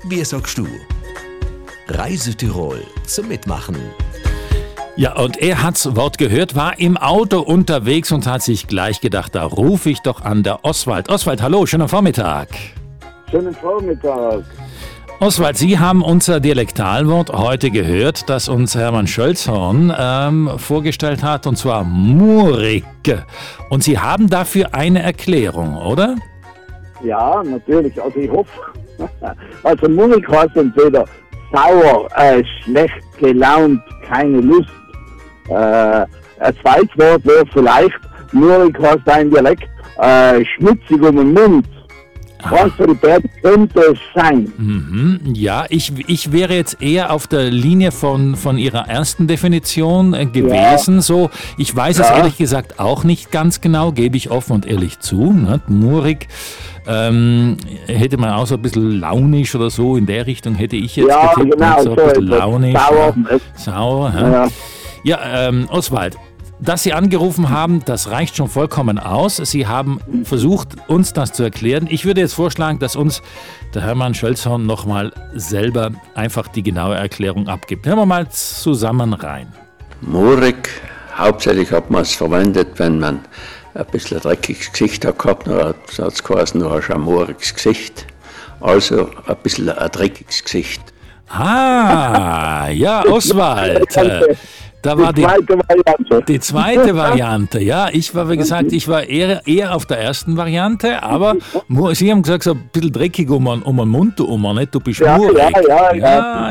Wie sagst du? Reise Tirol zum Mitmachen. Ja, und er hat's Wort gehört, war im Auto unterwegs und hat sich gleich gedacht, da rufe ich doch an der Oswald. Oswald, hallo, schönen Vormittag. Schönen Vormittag. Oswald, Sie haben unser Dialektalwort heute gehört, das uns Hermann Schölzhorn vorgestellt hat, und zwar Murig. Und Sie haben dafür eine Erklärung, oder? Ja, natürlich. Also ich hoffe, also Murig heißt entweder sauer, schlecht gelaunt, keine Lust. Ein zweites Wort wäre vielleicht, Murig heißt ein Dialekt, schmutzig um den Mund. Was für ein Bär könnte es sein? Ja, ich wäre jetzt eher auf der Linie von Ihrer ersten Definition gewesen. Ja. So, ich weiß es ehrlich gesagt auch nicht ganz genau, gebe ich offen und ehrlich zu. Ne? Murig hätte man auch so ein bisschen launisch oder so in der Richtung hätte ich jetzt getippt. Genau, so ein bisschen launisch. sauer. Sauer. Ja, Oswald. Dass Sie angerufen haben, das reicht schon vollkommen aus. Sie haben versucht, uns das zu erklären. Ich würde jetzt vorschlagen, dass uns der Hermann Schölzhorn nochmal selber einfach die genaue Erklärung abgibt. Hören wir mal zusammen rein. Murig, hauptsächlich hat man es verwendet, wenn man ein bisschen ein dreckiges Gesicht hat gehabt, dann hat es geheißen, du hast ein muriges Gesicht. Also ein bisschen ein dreckiges Gesicht. Ah, ja, Oswald. Da war die zweite Variante. Ja, ich war, wie gesagt, eher auf der ersten Variante, aber Sie haben gesagt, so ein bisschen dreckig um den Mund, nicht? Du bist murig. Ja.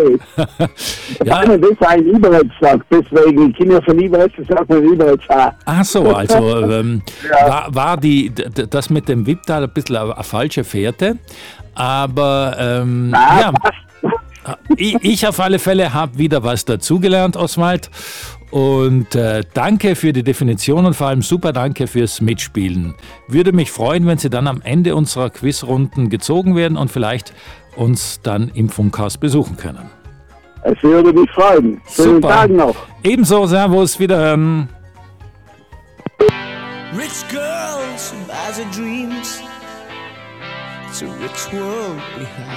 Das ist ein Liberec-Sack, deswegen Kinder von Liberec, sagt man Liberec. Ach so, also war das mit dem Wipptal ein bisschen eine falsche Fährte, aber ja. Ich auf alle Fälle habe wieder was dazugelernt, Oswald. Und danke für die Definition und vor allem super danke fürs Mitspielen. Würde mich freuen, wenn Sie dann am Ende unserer Quizrunden gezogen werden und vielleicht uns dann im Funkhaus besuchen können. Es würde mich freuen. Schönen Tag noch. Ebenso, Servus, wiederhören. Rich girls who buys her dreams. It's a rich world behind.